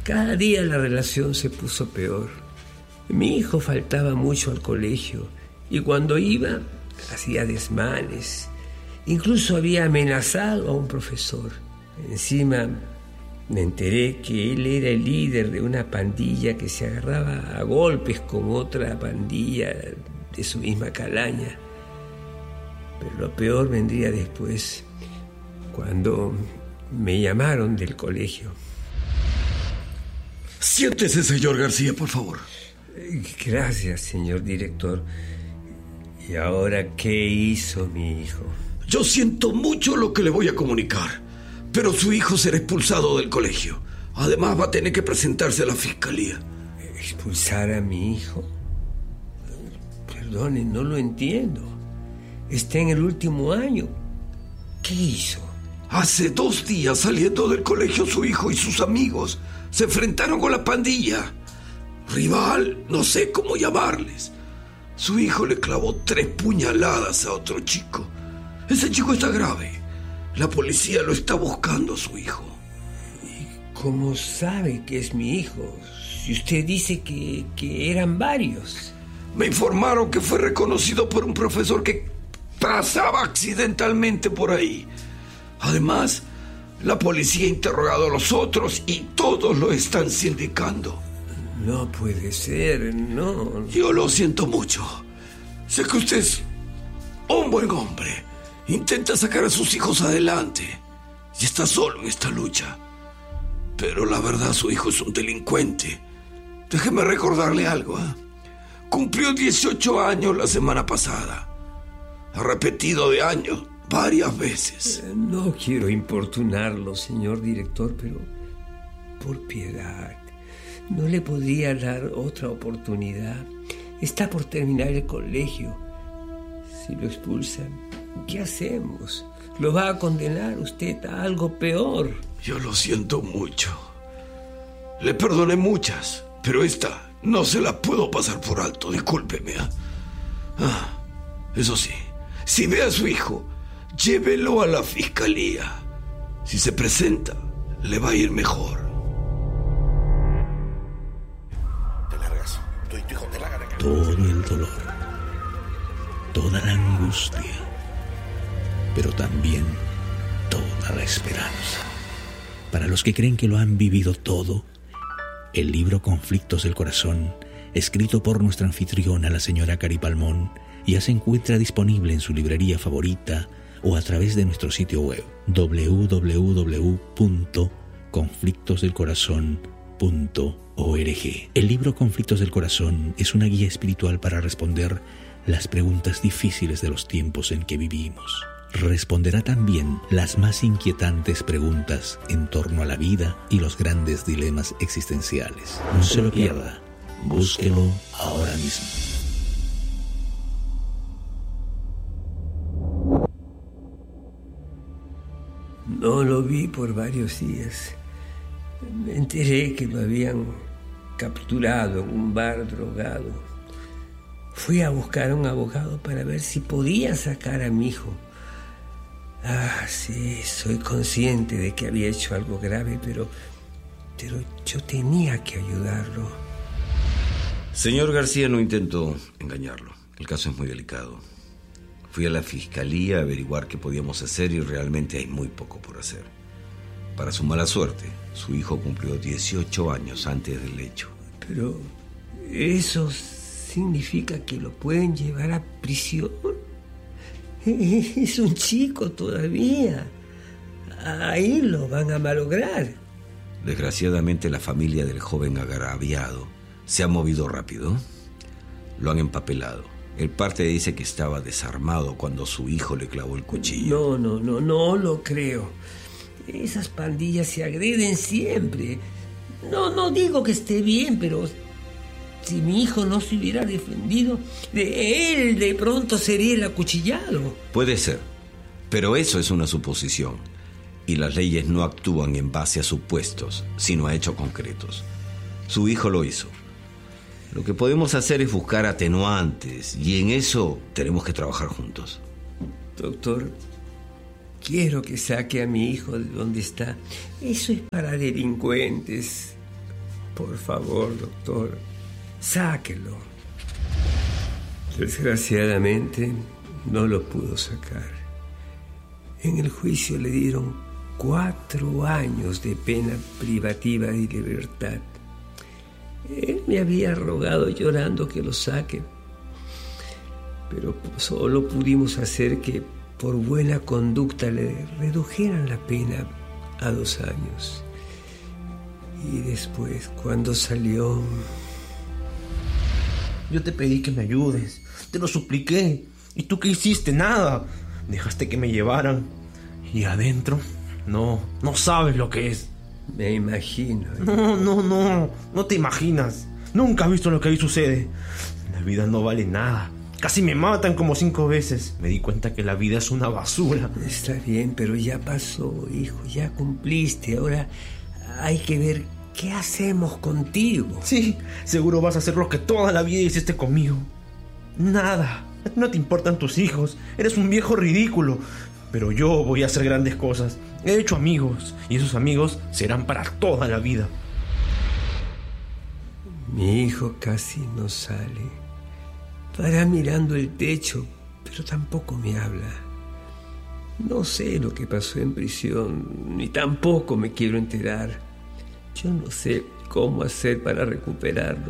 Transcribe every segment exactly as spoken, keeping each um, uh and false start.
Cada día la relación se puso peor. Mi hijo faltaba mucho al colegio y cuando iba hacía desmanes. Incluso había amenazado a un profesor. Encima me enteré que él era el líder de una pandilla que se agarraba a golpes con otra pandilla de su misma calaña. Pero lo peor vendría después, cuando me llamaron del colegio. Siéntese, señor García, por favor. Gracias, señor director. ¿Y ahora qué hizo mi hijo? Yo siento mucho lo que le voy a comunicar, pero su hijo será expulsado del colegio. Además, va a tener que presentarse a la fiscalía. ¿Expulsar a mi hijo? Perdone, no lo entiendo. Está en el último año. ¿Qué hizo? Hace dos días, saliendo del colegio, su hijo y sus amigos se enfrentaron con la pandilla. Rival, no sé cómo llamarles. Su hijo le clavó tres puñaladas a otro chico. Ese chico está grave. La policía lo está buscando a su hijo. ¿Y cómo sabe que es mi hijo? Si usted dice que, que eran varios. Me informaron que fue reconocido por un profesor que pasaba accidentalmente por ahí. Además, la policía ha interrogado a los otros y todos lo están sindicando. No puede ser, no. Yo lo siento mucho. Sé que usted es un buen hombre. Intenta sacar a sus hijos adelante y está solo en esta lucha. Pero la verdad, su hijo es un delincuente. Déjeme recordarle algo, ¿eh? Cumplió dieciocho años la semana pasada. Ha repetido de año varias veces. No quiero importunarlo, señor director, pero por piedad, ¿no le podría dar otra oportunidad? Está por terminar el colegio. Si lo expulsan, ¿qué hacemos? ¿Lo va a condenar usted a algo peor? Yo lo siento mucho. Le perdoné muchas, pero esta no se la puedo pasar por alto. Discúlpeme. ¿eh? Ah, eso sí, si ve a su hijo, llévelo a la fiscalía. Si se presenta, le va a ir mejor. Te largas. Tu hijo te larga. Todo el dolor, toda la angustia, pero también toda la esperanza. Para los que creen que lo han vivido todo, el libro Conflictos del Corazón, escrito por nuestra anfitriona, la señora Cari Palmón, ya se encuentra disponible en su librería favorita o a través de nuestro sitio web doble u doble u doble u punto conflictos del corazón punto org. El libro Conflictos del Corazón es una guía espiritual para responder las preguntas difíciles de los tiempos en que vivimos. Responderá también las más inquietantes preguntas en torno a la vida y los grandes dilemas existenciales. No se lo pierda. Búsquelo ahora mismo. No lo vi por varios días. Me enteré que lo habían capturado en un bar drogado. Fui a buscar a un abogado para ver si podía sacar a mi hijo. Ah, sí, soy consciente de que había hecho algo grave, pero, pero yo tenía que ayudarlo. Señor García, no intento engañarlo. El caso es muy delicado. Fui a la fiscalía a averiguar qué podíamos hacer y realmente hay muy poco por hacer. Para su mala suerte, su hijo cumplió dieciocho años antes del hecho. Pero eso significa que lo pueden llevar a prisión. Es un chico todavía. Ahí lo van a malograr. Desgraciadamente, la familia del joven agraviado se ha movido rápido. Lo han empapelado. El parte dice que estaba desarmado cuando su hijo le clavó el cuchillo. No, no, no, no lo creo. Esas pandillas se agreden siempre. No, no digo que esté bien, pero si mi hijo no se hubiera defendido, de él de pronto sería el acuchillado. Puede ser, pero eso es una suposición. Y las leyes no actúan en base a supuestos, sino a hechos concretos. Su hijo lo hizo. Lo que podemos hacer es buscar atenuantes, y en eso tenemos que trabajar juntos. Doctor, quiero que saque a mi hijo de donde está. Eso es para delincuentes. Por favor, doctor, sáquelo. Desgraciadamente, no lo pudo sacar. En el juicio le dieron cuatro años de pena privativa de libertad. Él me había rogado llorando que lo saque, pero solo pudimos hacer que por buena conducta le redujeran la pena a dos años. Y después, cuando salió... Yo te pedí que me ayudes, te lo supliqué. ¿Y tú qué hiciste? Nada. Dejaste que me llevaran. Y adentro, no, no sabes lo que es. Me imagino. ¿eh? No, no, no, no te imaginas. Nunca has visto lo que ahí sucede. La vida no vale nada. Casi me matan como cinco veces. Me di cuenta que la vida es una basura. Está bien, pero ya pasó, hijo. Ya cumpliste. Ahora hay que ver qué hacemos contigo. Sí, seguro vas a hacer lo que toda la vida hiciste conmigo. Nada. No te importan tus hijos. Eres un viejo ridículo. Pero yo voy a hacer grandes cosas. He hecho amigos. Y esos amigos serán para toda la vida. Mi hijo casi no sale. Para mirando el techo, pero tampoco me habla. No sé lo que pasó en prisión, ni tampoco me quiero enterar. Yo no sé cómo hacer para recuperarlo.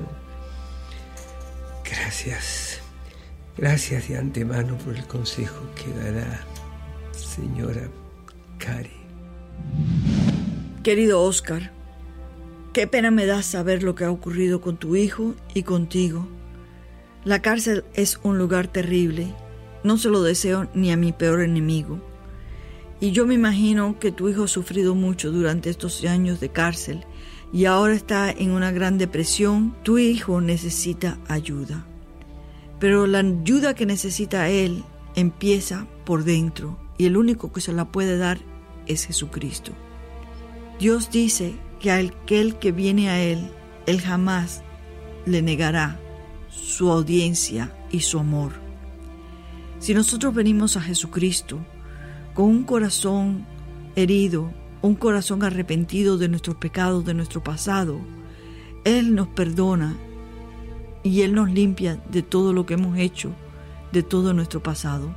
Gracias. Gracias de antemano por el consejo que dará, señora Cari. Querido Oscar, qué pena me da saber lo que ha ocurrido con tu hijo y contigo. La cárcel es un lugar terrible. No se lo deseo ni a mi peor enemigo. Y yo me imagino que tu hijo ha sufrido mucho durante estos años de cárcel y ahora está en una gran depresión. Tu hijo necesita ayuda. Pero la ayuda que necesita él empieza por dentro y el único que se la puede dar es Jesucristo. Dios dice que a aquel que viene a Él, Él jamás le negará su audiencia y su amor. Si nosotros venimos a Jesucristo con un corazón herido, un corazón arrepentido de nuestros pecados, de nuestro pasado, Él nos perdona y Él nos limpia de todo lo que hemos hecho, de todo nuestro pasado.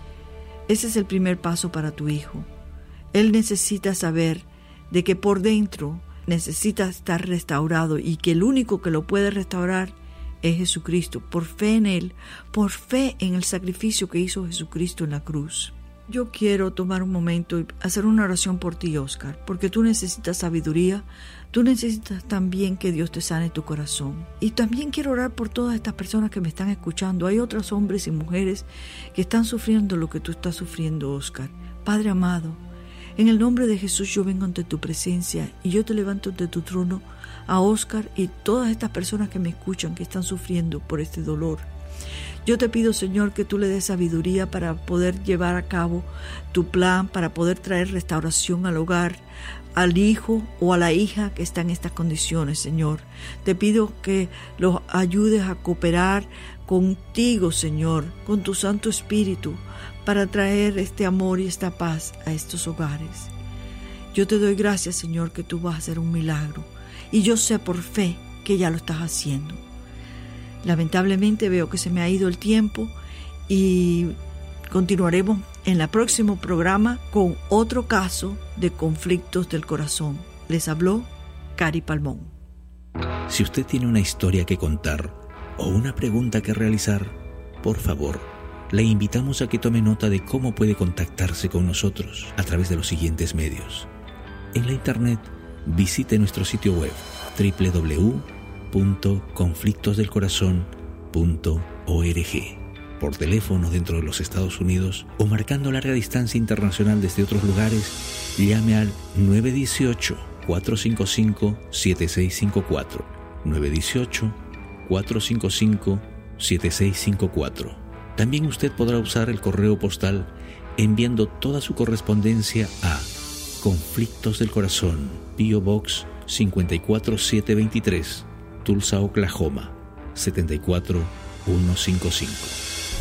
Ese es el primer paso para tu hijo. Él necesita saber de que por dentro necesita estar restaurado y que el único que lo puede restaurar es Jesucristo, por fe en Él, por fe en el sacrificio que hizo Jesucristo en la cruz. Yo quiero tomar un momento y hacer una oración por ti, Oscar, porque tú necesitas sabiduría, tú necesitas también que Dios te sane tu corazón. Y también quiero orar por todas estas personas que me están escuchando. Hay otros hombres y mujeres que están sufriendo lo que tú estás sufriendo, Oscar. Padre amado, en el nombre de Jesús yo vengo ante tu presencia y yo te levanto ante tu trono a Oscar y todas estas personas que me escuchan que están sufriendo por este dolor. Yo te pido, Señor, que tú le des sabiduría para poder llevar a cabo tu plan, para poder traer restauración al hogar, al hijo o a la hija que está en estas condiciones, Señor. Te pido que los ayudes a cooperar contigo, Señor, con tu Santo Espíritu, para traer este amor y esta paz a estos hogares. Yo te doy gracias, Señor, que tú vas a hacer un milagro. Y yo sé por fe que ya lo estás haciendo. Lamentablemente veo que se me ha ido el tiempo y continuaremos en el próximo programa con otro caso de conflictos del corazón. Les habló Cari Palmón. Si usted tiene una historia que contar o una pregunta que realizar, por favor, le invitamos a que tome nota de cómo puede contactarse con nosotros a través de los siguientes medios. En la internet, visite nuestro sitio web doble u doble u doble u punto conflictos del corazón punto org, por teléfono dentro de los Estados Unidos o marcando larga distancia internacional desde otros lugares, llame al nueve uno ocho, cuatro cinco cinco, siete seis cinco cuatro, nueve uno ocho, cuatro cinco cinco, siete seis cinco cuatro. También usted podrá usar el correo postal enviando toda su correspondencia a Conflictos del Corazón, P O Box cinco cuatro siete dos tres, Tulsa, Oklahoma, siete cuatro uno cinco cinco.